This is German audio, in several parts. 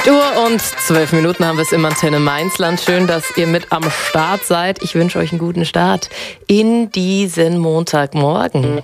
8:12 haben wir es im Antenne Mainzland. Schön, dass ihr mit am Start seid. Ich wünsche euch einen guten Start in diesen Montagmorgen.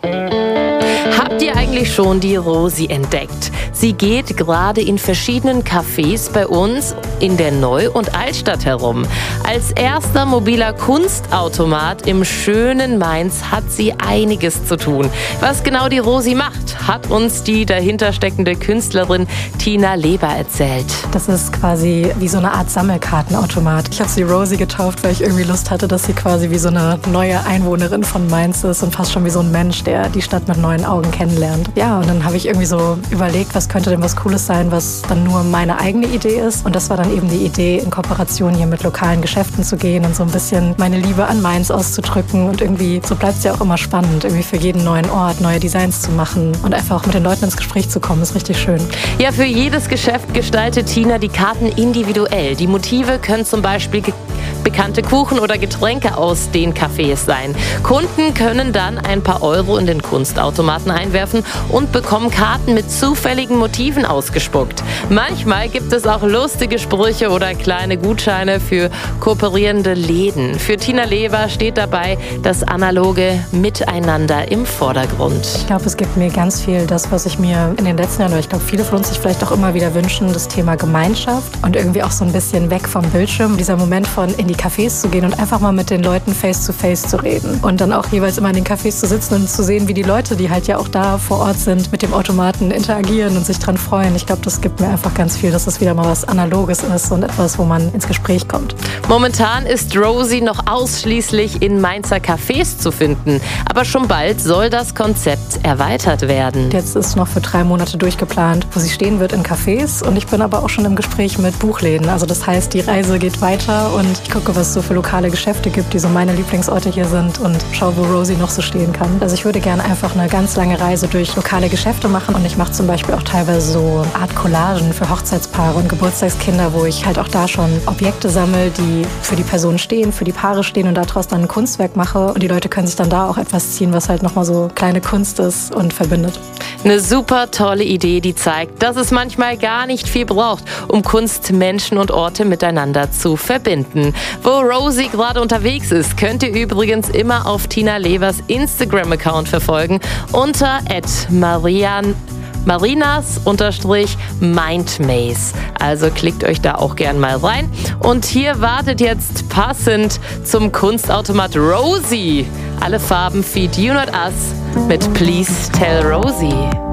Habt ihr eigentlich schon die Rosi entdeckt? Sie geht gerade in verschiedenen Cafés bei uns in der Neu- und Altstadt herum. Als erster mobiler Kunstautomat im schönen Mainz hat sie einiges zu tun. Was genau die Rosi macht, hat uns die dahinter steckende Künstlerin Tina Leber erzählt. Das ist quasi wie so eine Art Sammelkartenautomat. Ich habe sie Rosi getauft, weil ich irgendwie Lust hatte, dass sie quasi wie so eine neue Einwohnerin von Mainz ist und fast schon wie so ein Mensch, der die Stadt mit neuen Augen kennenlernt. Ja, und dann habe ich irgendwie so überlegt, was könnte denn was Cooles sein, was dann nur meine eigene Idee ist. Und das war dann eben die Idee, in Kooperation hier mit lokalen Geschäften zu gehen und so ein bisschen meine Liebe an Mainz auszudrücken. Und irgendwie, so bleibt es ja auch immer spannend, irgendwie für jeden neuen Ort neue Designs zu machen und einfach auch mit den Leuten ins Gespräch zu kommen, ist richtig schön. Ja, für jedes Geschäft gestaltet Tina die Karten individuell. Die Motive können zum Beispiel bekannte Kuchen oder Getränke aus den Cafés sein. Kunden können dann ein paar Euro in den Kunstautomaten einwerfen und bekommen Karten mit zufälligen Motiven ausgespuckt. Manchmal gibt es auch lustige Sprüche oder kleine Gutscheine für kooperierende Läden. Für Tina Leber steht dabei das analoge Miteinander im Vordergrund. Ich glaube, es gibt mir ganz viel das, was ich mir in den letzten Jahren, oder ich glaube, viele von uns sich vielleicht auch immer wieder wünschen, das Thema Gemeinschaft und irgendwie auch so ein bisschen weg vom Bildschirm, dieser Moment von in die Cafés zu gehen und einfach mal mit den Leuten face-to-face zu reden. Und dann auch jeweils immer in den Cafés zu sitzen und zu sehen, wie die Leute, die halt ja auch da vor Ort sind, mit dem Automaten interagieren und sich dran freuen. Ich glaube, das gibt mir einfach ganz viel, dass es wieder mal was Analoges ist und etwas, wo man ins Gespräch kommt. Momentan ist Rosi noch ausschließlich in Mainzer Cafés zu finden. Aber schon bald soll das Konzept erweitert werden. Jetzt ist noch für 3 Monate durchgeplant, wo sie stehen wird in Cafés. Und ich bin aber auch schon im Gespräch mit Buchläden. Also das heißt, die Reise geht weiter und ich gucke, was es so für lokale Geschäfte gibt, die so meine Lieblingsorte hier sind und schaue, wo Rosi noch so stehen kann. Also ich würde gerne einfach eine ganz lange Reise durch lokale Geschäfte machen und ich mache zum Beispiel auch teilweise so Art Collagen für Hochzeitspaare und Geburtstagskinder, wo ich halt auch da schon Objekte sammle, die für die Personen stehen, für die Paare stehen und daraus dann ein Kunstwerk mache und die Leute können sich dann da auch etwas ziehen, was halt nochmal so kleine Kunst ist und verbindet. Eine super tolle Idee, die zeigt, dass es manchmal gar nicht viel braucht, um Kunst, Menschen und Orte miteinander zu verbinden. Wo Rosi gerade unterwegs ist, könnt ihr übrigens immer auf Tina Lebers Instagram-Account verfolgen unter @marinas_mindmaze. Also klickt euch da auch gern mal rein. Und hier wartet jetzt passend zum Kunstautomat Rosi alle Farben Feed You Not Us mit Please Tell Rosie.